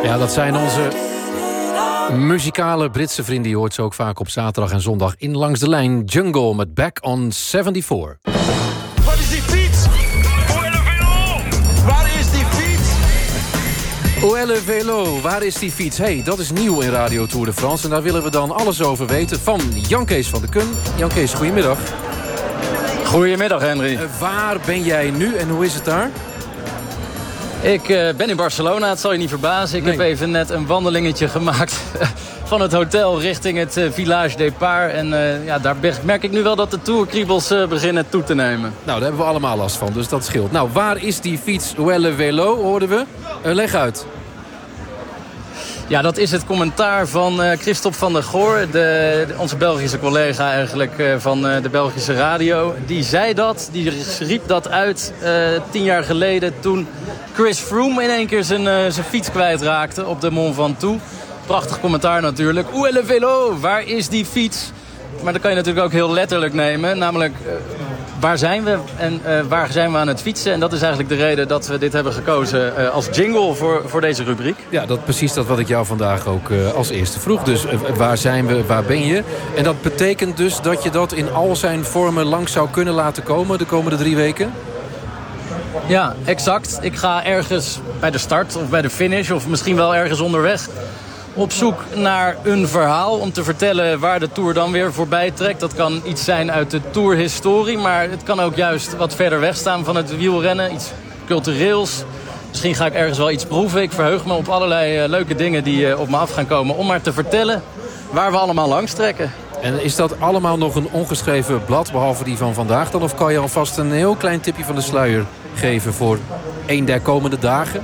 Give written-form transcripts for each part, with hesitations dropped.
Ja, dat zijn onze muzikale Britse vrienden. Je hoort ze ook vaak op zaterdag en zondag in Langs de Lijn. Jungle met Back on 74. Wat is die fiets? Où est le vélo? Waar is die fiets? Où est le vélo? Waar is die fiets? Hey, dat is nieuw in Radio Tour de France. En daar willen we dan alles over weten van Jan Kees van de Kun. Jan Kees, goedemiddag. Goedemiddag, Henry. Waar ben jij nu en hoe is het daar? Ik ben in Barcelona, het zal je niet verbazen. Ik heb even net een wandelingetje gemaakt van het hotel richting het Village Départ. En daar merk ik nu wel dat de tourkriebels beginnen toe te nemen. Nou, daar hebben we allemaal last van, dus dat scheelt. Nou, waar is die fiets? Où est le vélo, hoorden we? Leg uit. Ja, dat is het commentaar van Christophe van der Goor. Onze Belgische collega eigenlijk van de Belgische radio. Die zei dat, die riep dat uit 10 jaar geleden toen Chris Froome in één keer zijn fiets kwijtraakte op de Mont Ventoux. Prachtig commentaar natuurlijk. Où est le vélo? Waar is die fiets? Maar dat kan je natuurlijk ook heel letterlijk nemen. Namelijk, waar zijn we en waar zijn we aan het fietsen? En dat is eigenlijk de reden dat we dit hebben gekozen als jingle voor deze rubriek. Ja, precies dat wat ik jou vandaag ook als eerste vroeg. Dus waar zijn we, waar ben je? En dat betekent dus dat je dat in al zijn vormen langs zou kunnen laten komen de komende 3 weken? Ja, exact. Ik ga ergens bij de start of bij de finish of misschien wel ergens onderweg op zoek naar een verhaal om te vertellen waar de Tour dan weer voorbij trekt. Dat kan iets zijn uit de Tourhistorie, maar het kan ook juist wat verder weg staan van het wielrennen. Iets cultureels. Misschien ga ik ergens wel iets proeven. Ik verheug me op allerlei leuke dingen die op me af gaan komen om maar te vertellen waar we allemaal langs trekken. En is dat allemaal nog een ongeschreven blad, behalve die van vandaag dan? Of kan je alvast een heel klein tipje van de sluier geven voor een der komende dagen?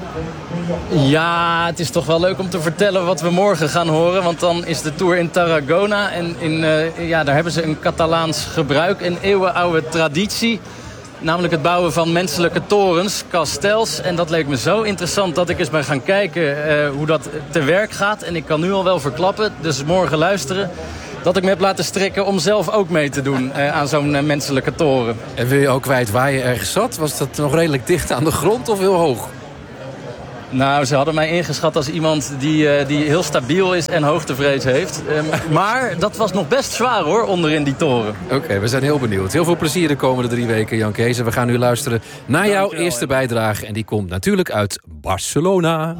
Ja, het is toch wel leuk om te vertellen wat we morgen gaan horen. Want dan is de Tour in Tarragona. En daar hebben ze een Catalaans gebruik, een eeuwenoude traditie. Namelijk het bouwen van menselijke torens, kastels. En dat leek me zo interessant dat ik eens ben gaan kijken hoe dat te werk gaat. En ik kan nu al wel verklappen, dus morgen luisteren, dat ik me heb laten strikken om zelf ook mee te doen aan zo'n menselijke toren. En wil je ook kwijt waar je ergens zat? Was dat nog redelijk dicht aan de grond of heel hoog? Nou, ze hadden mij ingeschat als iemand die heel stabiel is en hoogtevrees heeft. Maar dat was nog best zwaar hoor, onderin die toren. Oké, we zijn heel benieuwd. Heel veel plezier de komende 3 weken, Jan Kees. En we gaan nu luisteren naar jouw eerste bijdrage. En die komt natuurlijk uit Barcelona.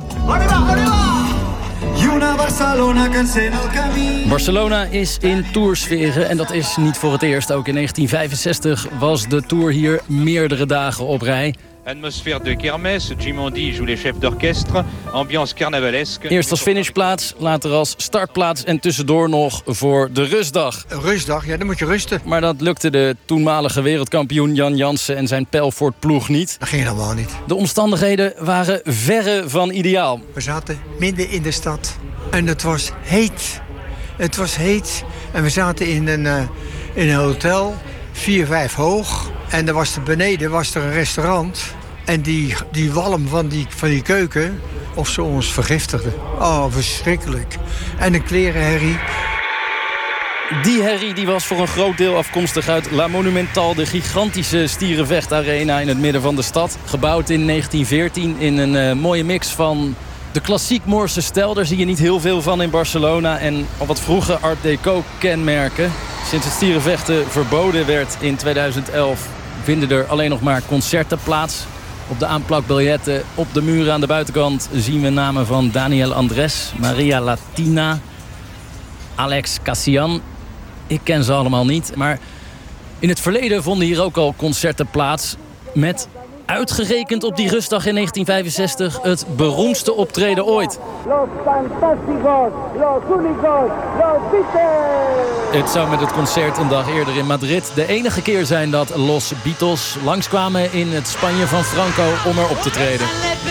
Barcelona is in toursferen en dat is niet voor het eerst. Ook in 1965 was de Tour hier meerdere dagen op rij. Atmosphère de kermesse, Jim Ondy joue les chefs d'orchestre, ambiance carnavalesque. Eerst als finishplaats, later als startplaats en tussendoor nog voor de rustdag. Een rustdag, ja, dan moet je rusten. Maar dat lukte de toenmalige wereldkampioen Jan Jansen en zijn Pelfort-ploeg niet. Dat ging helemaal niet. De omstandigheden waren verre van ideaal. We zaten midden in de stad en het was heet. Het was heet en we zaten in een hotel, 4-5 hoog. En beneden was er een restaurant. En die walm van die keuken, of ze ons vergiftigden. Oh, verschrikkelijk. En een klerenherrie. Die herrie die was voor een groot deel afkomstig uit La Monumental, de gigantische stierenvechtarena in het midden van de stad. Gebouwd in 1914 in een mooie mix van de klassiek Moorse stijl. Daar zie je niet heel veel van in Barcelona. En al wat vroege Art Deco kenmerken. Sinds het stierenvechten verboden werd in 2011... vinden er alleen nog maar concerten plaats. Op de aanplakbiljetten op de muren aan de buitenkant zien we namen van Daniel Andrés, Maria Latina, Alex Cassian. Ik ken ze allemaal niet, maar in het verleden vonden hier ook al concerten plaats met uitgerekend op die rustdag in 1965 het beroemdste optreden ooit. Los Fantásticos, Los Únicos, Los Beatles! Het zou met het concert een dag eerder in Madrid de enige keer zijn dat Los Beatles langskwamen in het Spanje van Franco om er op te treden.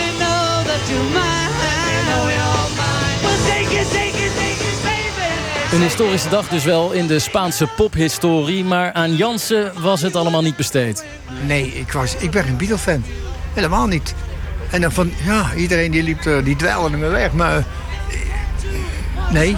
Een historische dag dus wel in de Spaanse pophistorie, maar aan Jansen was het allemaal niet besteed. Nee, ik ben geen Beatle-fan. Helemaal niet. En dan iedereen die liep, die dweilde me weg, maar nee.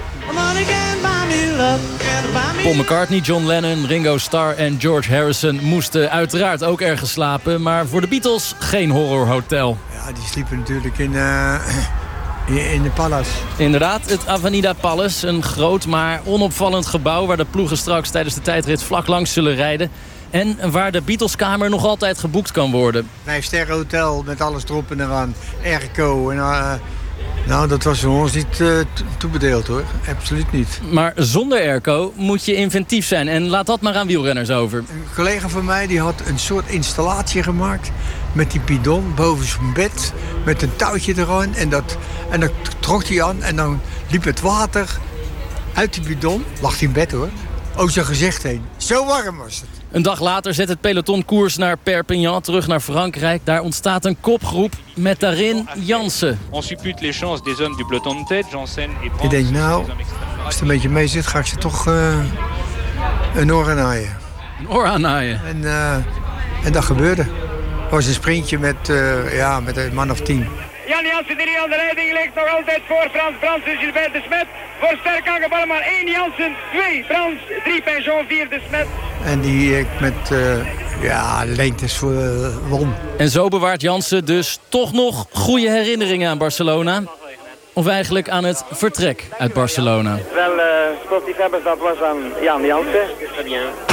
Paul McCartney, John Lennon, Ringo Starr en George Harrison moesten uiteraard ook ergens slapen, maar voor de Beatles geen horrorhotel. Ja, die sliepen natuurlijk In de Palace. Inderdaad, het Avenida Palace. Een groot maar onopvallend gebouw waar de ploegen straks tijdens de tijdrit vlak langs zullen rijden. En waar de Beatleskamer nog altijd geboekt kan worden. 5-sterren hotel met alles erop en eraan. Airco. Nou, dat was voor ons niet toebedeeld hoor. Absoluut niet. Maar zonder airco moet je inventief zijn. En laat dat maar aan wielrenners over. Een collega van mij die had een soort installatie gemaakt. Met die bidon boven zijn bed. Met een touwtje eraan. En dat trok hij aan. En dan liep het water uit die bidon. Lag hij in bed hoor. Over zijn gezicht heen. Zo warm was het. Een dag later zet het peloton koers naar Perpignan, terug naar Frankrijk. Daar ontstaat een kopgroep met daarin Jansen. On suppute les chances des hommes du peloton de tête, Jansen et Brans. Ik denk nou, als het een beetje mee zit, ga ik ze toch een oor naaien. Een oor aannaaien. En dat gebeurde. Het was een sprintje met een man of 10. Jan Jansen die aan de leiding ligt nog altijd voor Frans Brans en Gilbert de Smet. Voor sterk aangevallen maar 1 Jansen, 2 Brans, 3 Penjon, 4 de Smet. En die met lengtes won. En zo bewaart Jansen dus toch nog goede herinneringen aan Barcelona. Of eigenlijk aan het vertrek uit Barcelona. Wel sportief hebben, dat was aan Jan Jansen.